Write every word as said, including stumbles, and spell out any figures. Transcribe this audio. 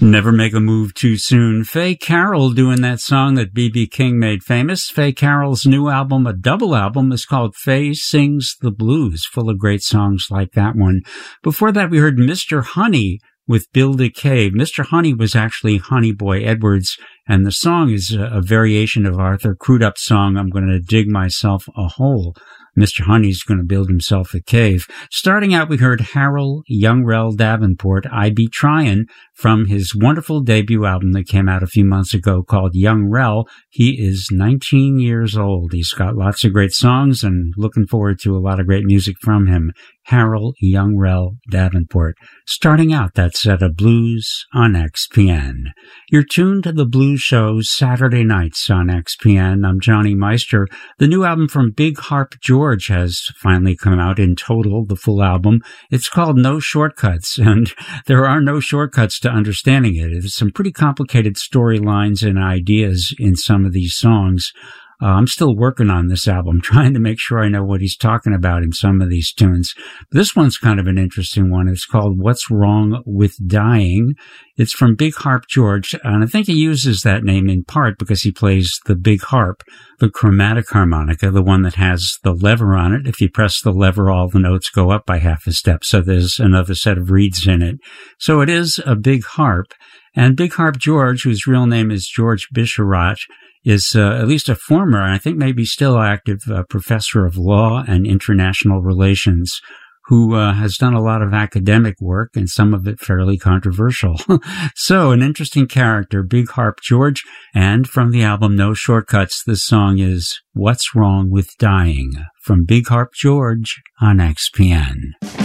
Never Make a Move Too Soon. Faye Carroll doing that song that B B King made famous. Faye Carroll's new album, a double album, is called Faye Sings the Blues, full of great songs like that one. Before that, we heard Mister Honey with Build a Cave. Mister Honey was actually Honey Boy Edwards, and the song is a, a variation of Arthur Crudup's song, I'm Going to Dig Myself a Hole. Mister Honey's going to build himself a cave. Starting out, we heard Harold Youngrell Davenport, I Be Tryin', from his wonderful debut album that came out a few months ago called Young Rel. He is nineteen years old. He's got lots of great songs and looking forward to a lot of great music from him. Harold Youngrell Davenport. Starting out that set of blues on X P N. You're tuned to the Blues Show Saturday nights on X P N. I'm Johnny Meister. The new album from Big Harp George has finally come out in total, the full album. It's called No Shortcuts, and there are no shortcuts to understanding it. There's some pretty complicated storylines and ideas in some of these songs. Uh, I'm still working on this album, trying to make sure I know what he's talking about in some of these tunes. This one's kind of an interesting one. It's called What's Wrong with Dying. It's from Big Harp George, and I think he uses that name in part because he plays the big harp, the chromatic harmonica, the one that has the lever on it. If you press the lever, all the notes go up by half a step, so there's another set of reeds in it. So it is a big harp, and Big Harp George, whose real name is George Bisharat, is uh, at least a former, and I think maybe still active, uh, professor of law and international relations who uh, has done a lot of academic work and some of it fairly controversial. So an interesting character, Big Harp George, and from the album No Shortcuts, this song is What's Wrong with Dying from Big Harp George on X P N.